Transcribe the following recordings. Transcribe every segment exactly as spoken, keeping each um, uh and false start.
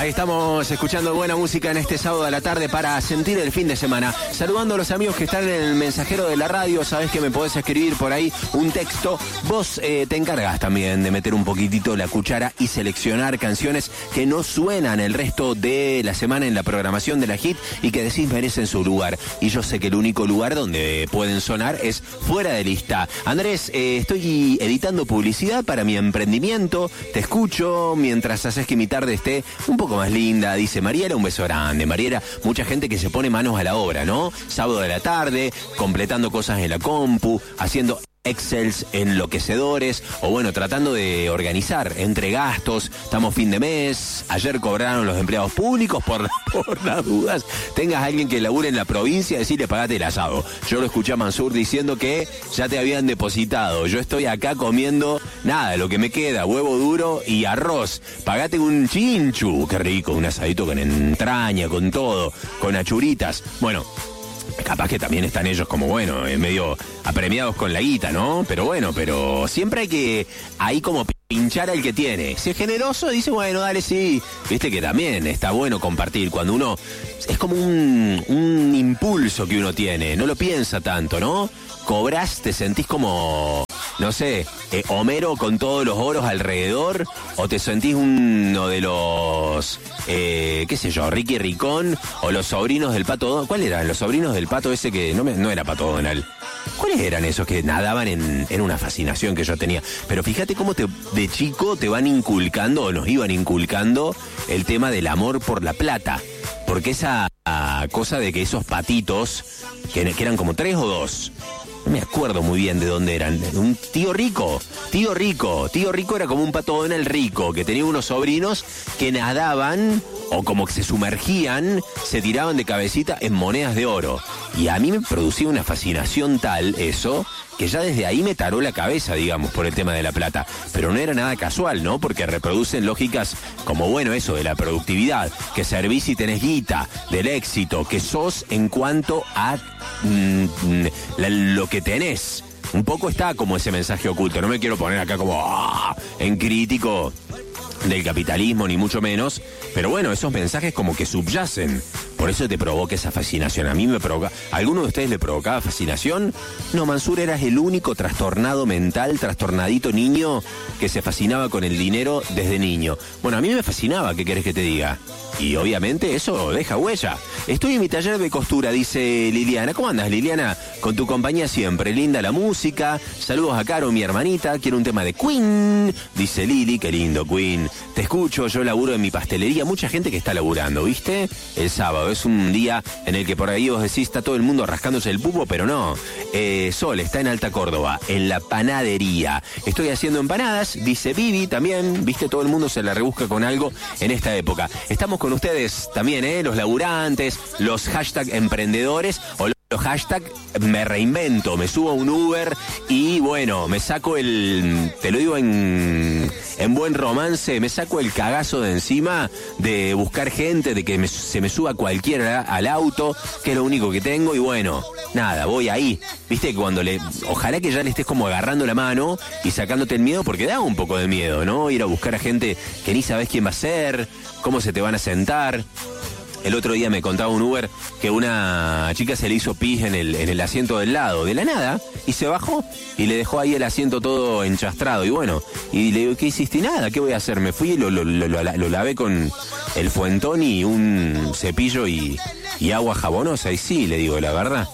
Ahí estamos escuchando buena música en este sábado de la tarde para sentir el fin de semana. Saludando a los amigos que están en el mensajero de la radio. Sabés que me podés escribir por ahí un texto. Vos eh, te encargas también de meter un poquitito la cuchara y seleccionar canciones que no suenan el resto de la semana en la programación de la hit y que decís merecen su lugar. Y yo sé que el único lugar donde pueden sonar es fuera de lista. Andrés, eh, estoy editando publicidad para mi emprendimiento. Te escucho mientras haces que mi tarde esté un poco más linda, dice Mariela. Un beso grande, Mariela. Mucha gente que se pone manos a la obra, ¿no? Sábado de la tarde, completando cosas en la compu, haciendo Excels enloquecedores, o bueno, tratando de organizar entre gastos. Estamos fin de mes, ayer cobraron los empleados públicos, por, por las dudas. Tengas a alguien que labure en la provincia, decirle pagate el asado. Yo lo escuché a Mansur diciendo que ya te habían depositado. Yo estoy acá comiendo nada, lo que me queda, huevo duro y arroz. Pagate un chinchu, qué rico, un asadito con entraña, con todo, con achuritas. Bueno, capaz que también están ellos como, bueno, medio apremiados con la guita, ¿no? Pero bueno, pero siempre hay que ahí como pinchar al que tiene. Si es generoso, dice, bueno, dale, sí. Viste que también está bueno compartir. Cuando uno... Es como un, un impulso que uno tiene. No lo piensa tanto, ¿no? Cobrás, te sentís como... No sé, eh, Homero con todos los oros alrededor, o te sentís uno de los, eh, qué sé yo, Ricky Ricón, o los sobrinos del Pato Donald. ¿Cuáles eran? Los sobrinos del Pato ese que no, me, no era Pato Donald. ¿Cuáles eran esos que nadaban en, en una fascinación que yo tenía? Pero fíjate cómo te, de chico te van inculcando, o nos iban inculcando, el tema del amor por la plata. Porque esa cosa de que esos patitos, que, que eran como tres o dos... No me acuerdo muy bien de dónde eran. Un tío rico, tío rico. Tío rico era como un Pato Donald rico, que tenía unos sobrinos que nadaban, o como que se sumergían, se tiraban de cabecita en monedas de oro. Y a mí me producía una fascinación tal eso, que ya desde ahí me taró la cabeza, digamos, por el tema de la plata. Pero no era nada casual, ¿no? Porque reproducen lógicas como, bueno, eso de la productividad, que servís y tenés guita, del éxito, que sos en cuanto a mmm, la, lo que tenés. Un poco está como ese mensaje oculto. No me quiero poner acá como ¡ah! En crítico del capitalismo, ni mucho menos. Pero bueno, esos mensajes como que subyacen. Por eso te provoca esa fascinación. A mí me provoca... ¿A alguno de ustedes le provocaba fascinación? No, Mansur, eras el único trastornado mental, trastornadito niño que se fascinaba con el dinero desde niño. Bueno, a mí me fascinaba, ¿qué querés que te diga? Y obviamente eso deja huella. Estoy en mi taller de costura, dice Liliana. ¿Cómo andas, Liliana? Con tu compañía siempre. Linda la música. Saludos a Caro, mi hermanita. Quiero un tema de Queen, dice Lili. Qué lindo, Queen. Te escucho, yo laburo en mi pastelería. Mucha gente que está laburando, ¿viste? El sábado es un día en el que por ahí vos decís, está todo el mundo rascándose el pupo, pero no. Eh, Sol está en Alta Córdoba, en la panadería. Estoy haciendo empanadas, dice Vivi también. ¿Viste? Todo el mundo se la rebusca con algo en esta época. Estamos con ustedes también, ¿eh? Los laburantes, los hashtag emprendedores o los hashtag me reinvento, me subo a un Uber y bueno, me saco el, te lo digo en, en buen romance, me saco el cagazo de encima de buscar gente, de que me, se me suba cualquiera al auto, que es lo único que tengo y bueno, nada, voy ahí. Viste que cuando le, ojalá que ya le estés como agarrando la mano y sacándote el miedo, porque da un poco de miedo, ¿no? Ir a buscar a gente que ni sabes quién va a ser, cómo se te van a sentar. El otro día me contaba un Uber que una chica se le hizo pis en el, en el asiento del lado, de la nada, y se bajó y le dejó ahí el asiento todo enchastrado. Y bueno, y le digo, ¿qué hiciste? Nada, ¿qué voy a hacer? Me fui y lo, lo, lo, lo, lo lavé con el fuentón y un cepillo y, y agua jabonosa. Y sí, le digo, la verdad.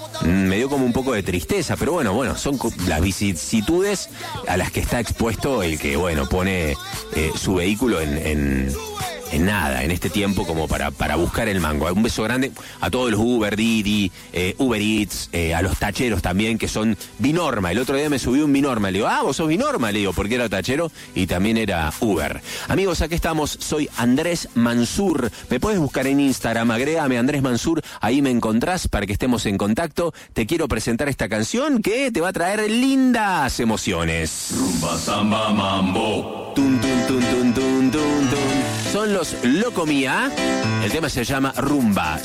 Me dio como un poco de tristeza, pero bueno, bueno, son las vicisitudes a las que está expuesto el que, bueno, pone eh, su vehículo en... en En nada, en este tiempo como para, para buscar el mango. Un beso grande a todos los Uber, Didi, eh, Uber Eats, eh, a los tacheros también, que son Binorma. El otro día me subí un Binorma. Le digo, ah, vos sos Binorma, le digo, porque era tachero y también era Uber. Amigos, aquí estamos. Soy Andrés Mansur. Me puedes buscar en Instagram, agrégame Andrés Mansur. Ahí me encontrás para que estemos en contacto. Te quiero presentar esta canción que te va a traer lindas emociones. Rumba, samba, mambo. Tun, tun, tun, tun, tun, tun, tun. Son los Locomía. El tema se llama Rumba.